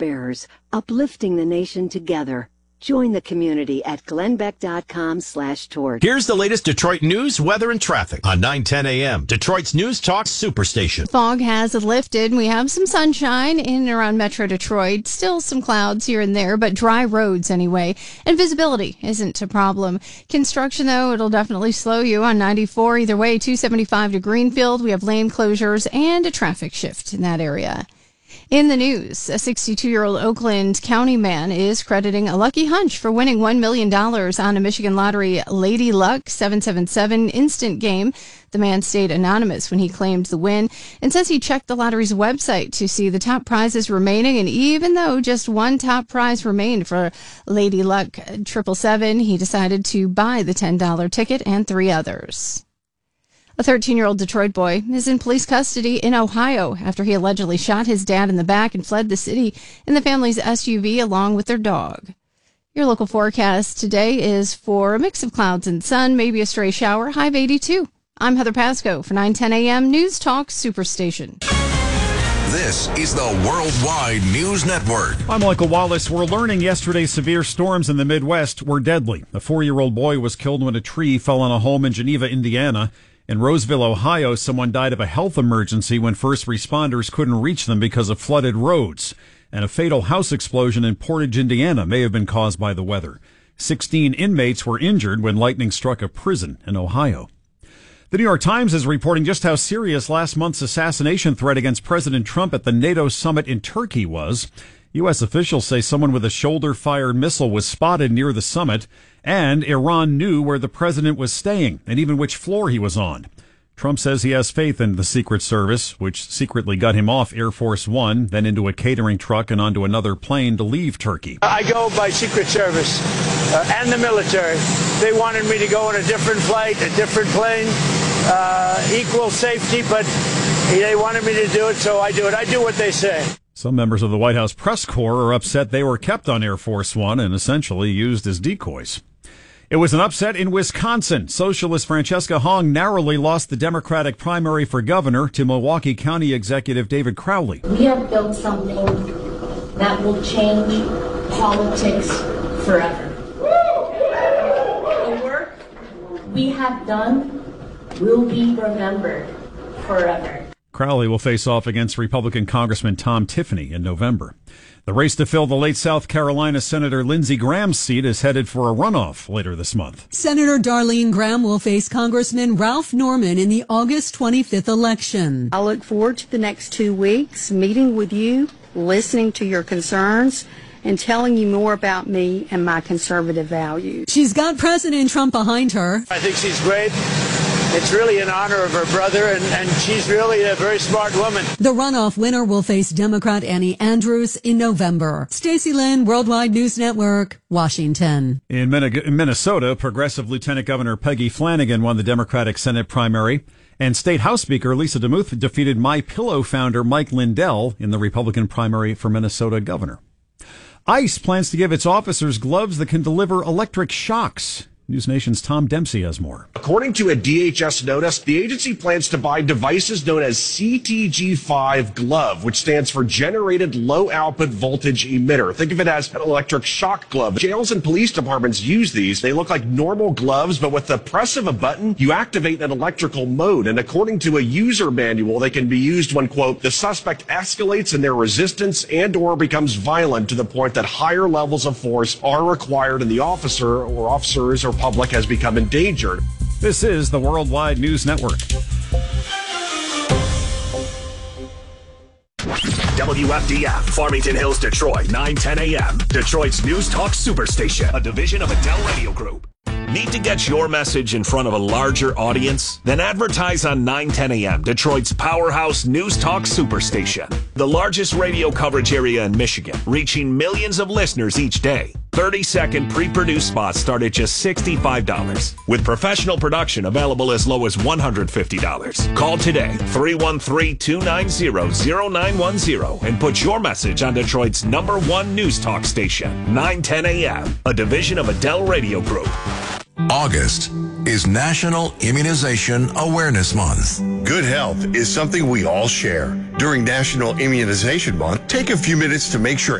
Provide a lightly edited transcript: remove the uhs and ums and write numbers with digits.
torchbearers, uplifting the nation together. Join the community at glennbeck.com/torch. Here's the latest Detroit news, weather, and traffic on 9:10 a.m. Detroit's News Talk Superstation. Fog has lifted. We have some sunshine in and around Metro Detroit. Still some clouds here and there, but dry roads anyway. And visibility isn't a problem. Construction, though, it'll definitely slow you on 94. Either way, 275 to Greenfield. We have lane closures and a traffic shift in that area. In the news, a 62-year-old Oakland County man is crediting a lucky hunch for winning $1 million on a Michigan Lottery Lady Luck 777 instant game. The man stayed anonymous when he claimed the win and says he checked the lottery's website to see the top prizes remaining. And even though just one top prize remained for Lady Luck 777, he decided to buy the $10 ticket and 3 others. A 13-year-old Detroit boy is in police custody in Ohio after he allegedly shot his dad in the back and fled the city in the family's SUV along with their dog. Your local forecast today is for a mix of clouds and sun, maybe a stray shower, high of 82. I'm Heather Pasco for 9:10 a.m. News Talk Superstation. This is the Worldwide News Network. I'm Michael Wallace. We're learning yesterday severe storms in the Midwest were deadly. A 4-year-old boy was killed when a tree fell on a home in Geneva, Indiana. In Roseville, Ohio, someone died of a health emergency when first responders couldn't reach them because of flooded roads. And a fatal house explosion in Portage, Indiana may have been caused by the weather. 16 inmates were injured when lightning struck a prison in Ohio. The New York Times is reporting just how serious last month's assassination threat against President Trump at the NATO summit in Turkey was. U.S. officials say someone with a shoulder-fired missile was spotted near the summit, and Iran knew where the president was staying and even which floor he was on. Trump says he has faith in the Secret Service, which secretly got him off Air Force One, then into a catering truck and onto another plane to leave Turkey. I go by Secret Service and the military. They wanted me to go on a different flight, a different plane, equal safety, but they wanted me to do it, so I do it. I do what they say. Some members of the White House press corps are upset they were kept on Air Force One and essentially used as decoys. It was an upset in Wisconsin. Socialist Francesca Hong narrowly lost the Democratic primary for governor to Milwaukee County Executive David Crowley. We have built something that will change politics forever. The work we have done will be remembered forever. Crowley will face off against Republican Congressman Tom Tiffany in November. The race to fill the late South Carolina Senator Lindsey Graham's seat is headed for a runoff later this month. Senator Darlene Graham will face Congressman Ralph Norman in the August 25th election. I look forward to the next 2 weeks, meeting with you, listening to your concerns, and telling you more about me and my conservative values. She's got President Trump behind her. I think she's great. It's really an honor of her brother, and she's really a very smart woman. The runoff winner will face Democrat Annie Andrews in November. Stacey Lynn, Worldwide News Network, Washington. In Minnesota, Progressive Lieutenant Governor Peggy Flanagan won the Democratic Senate primary, and State House Speaker Lisa DeMuth defeated MyPillow founder Mike Lindell in the Republican primary for Minnesota governor. ICE plans to give its officers gloves that can deliver electric shocks. News Nation's Tom Dempsey has more. According to a DHS notice, the agency plans to buy devices known as CTG5 glove, which stands for Generated Low Output Voltage Emitter. Think of it as an electric shock glove. Jails and police departments use these. They look like normal gloves, but with the press of a button, you activate an electrical mode. And according to a user manual, they can be used when, quote, the suspect escalates in their resistance and or becomes violent to the point that higher levels of force are required and the officer or officers or public has become endangered. This is the Worldwide News Network. WFDF, Farmington Hills, Detroit, 9:10 a.m. Detroit's News Talk Superstation, a division of Adele Radio Group. Need to get your message in front of a larger audience? Then advertise on 9:10 a.m., Detroit's powerhouse News Talk Superstation. The largest radio coverage area in Michigan, reaching millions of listeners each day. 30-second pre-produced spots start at just $65, with professional production available as low as $150. Call today, 313-290-0910, and put your message on Detroit's #1 news talk station, 9:10 a.m., a division of Adele Radio Group. August is National Immunization Awareness Month. Good health is something we all share. During National Immunization Month, take a few minutes to make sure